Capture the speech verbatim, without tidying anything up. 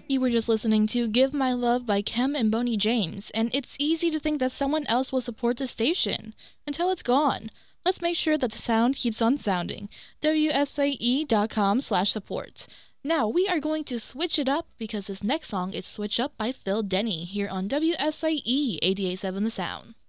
You were just listening to Give My Love by Kem and Boney James, and it's easy to think that someone else will support the station until it's gone. Let's make sure that the sound keeps on sounding. W S A E dot com slash support. Now we are going to switch it up because this next song is Switch Up by Phil Denny here on W S A E eighty-eight point seven The Sound.